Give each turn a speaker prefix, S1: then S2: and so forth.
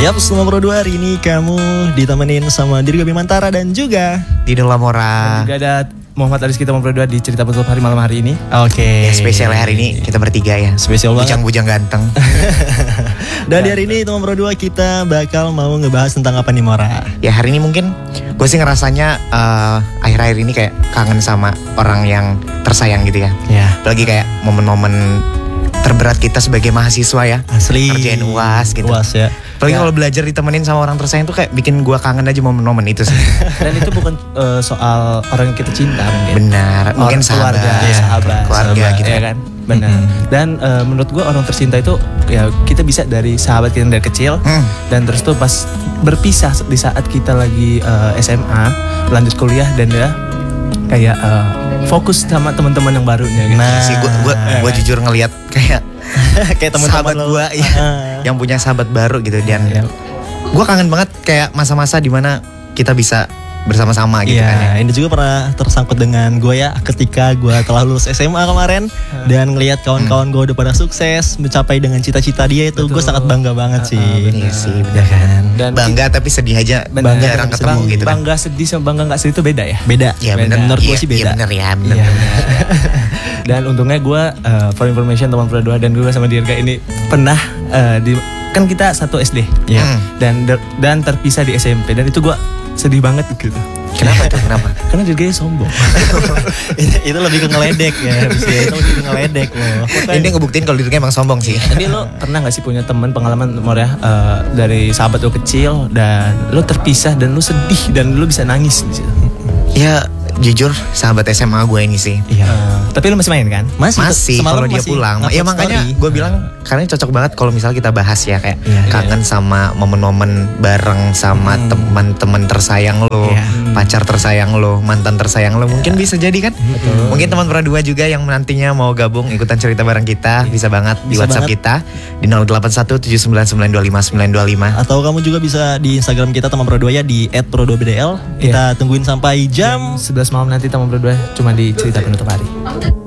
S1: Yap, selama Pro 2 hari ini kamu ditemenin sama Dirga Bimantara dan juga
S2: Dino Lamora.
S3: Dan juga ada Muhammad Aris, kita berdua di cerita penutup hari malam hari ini.
S1: Oke.
S2: Ya, spesial hari ini kita bertiga ya.
S1: Spesial banget.
S2: Bujang-bujang ganteng.
S1: Dan di hari ini teman Pro 2 kita bakal mau ngebahas tentang apa nih, Mora?
S2: Ya hari ini mungkin gue sih ngerasanya akhir-akhir ini kayak kangen sama orang yang tersayang gitu ya.
S1: Ya.
S2: Apalagi kayak momen-momen terberat kita sebagai mahasiswa ya.
S1: Asli.
S2: Kerjain UAS gitu.
S1: UAS ya.
S2: Apalagi kalau belajar ditemenin sama orang tersayang tuh kayak bikin gue kangen aja momen-momen itu sih.
S3: Dan itu bukan soal orang yang kita cinta mungkin.
S2: Benar, mungkin sahabat, keluarga gitu
S3: ya kan. Benar. Dan menurut gue orang tercinta itu ya kita bisa dari sahabat kita dari kecil dan terus tuh pas berpisah di saat kita lagi SMA lanjut kuliah dan ya kayak fokus sama teman-teman yang barunya gitu.
S2: Nah, sih gue jujur ngelihat kayak
S1: kayak teman-teman
S2: sahabat gue ya, yang punya sahabat baru gitu dan gue kangen banget kayak masa-masa dimana kita bisa bersama-sama gitu kan ya.
S1: Ini juga pernah tersangkut dengan gue ya ketika gue telah lulus SMA kemarin dan ngelihat kawan-kawan gue udah pada sukses mencapai dengan cita-cita dia itu gue sangat bangga banget sih.
S2: Iya sih, benar kan.
S3: Dan
S2: bangga tapi sedih aja, jarang ketemu gitu kan.
S3: Bangga sedih sama bangga nggak sedih itu beda ya.
S1: Beda.
S2: Ya benar.
S1: Menurut gue sih beda.
S2: Iya benar ya, benar.
S3: Dan untungnya gue for information teman Pro 2 dan gue sama Dirga ini pernah kan kita satu SD dan terpisah di SMP dan itu gue sedih banget gitu.
S2: Kenapa tuh? Kenapa?
S3: Karena Dirga sombong.
S1: itu lebih ke ngeledek ya. Itu lebih ke ngeledek loh.
S2: Ini ngebuktiin kalau Dirga emang sombong sih.
S3: Tapi lo pernah gak sih punya teman pengalaman ya dari sahabat lo kecil dan lo terpisah dan lo sedih dan lo bisa nangis di situ?
S2: Ya jujur sahabat SMA gue ini sih.
S1: Iya.
S3: Tapi lo masih main kan?
S2: Masih kalau dia pulang. Ya makanya gue bilang karena cocok banget kalau misalnya kita bahas ya kayak kangen sama momen-momen bareng sama teman-teman tersayang lo, pacar tersayang lo, mantan tersayang lo. Mungkin bisa jadi kan? Mungkin teman Pro 2 juga yang nantinya mau gabung ikutan cerita bareng kita bisa banget di WhatsApp kita di 081799259925.
S1: Atau kamu juga bisa di Instagram kita teman Pro 2 ya di @pro2bdl. Kita tungguin sampai jam
S3: 11 malam nanti teman Pro 2 cuma di cerita penutup hari.